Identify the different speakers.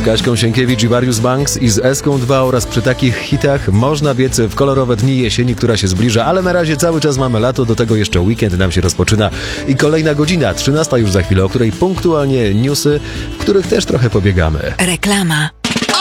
Speaker 1: Kaśką Sienkiewicz i Mariusz Banks i z Eską 2 oraz przy takich hitach można biec w kolorowe dni jesieni, która się zbliża, ale na razie cały czas mamy lato, do tego jeszcze weekend nam się rozpoczyna i kolejna godzina, 13 już za chwilę, o której punktualnie newsy, w których też trochę pobiegamy.
Speaker 2: Reklama.